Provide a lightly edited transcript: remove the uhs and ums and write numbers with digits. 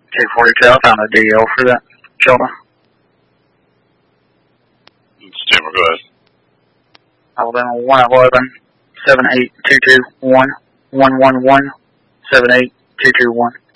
242, I found a DL for that shoulder. It's Timber, go ahead. Alabama 111 78221 111 78221.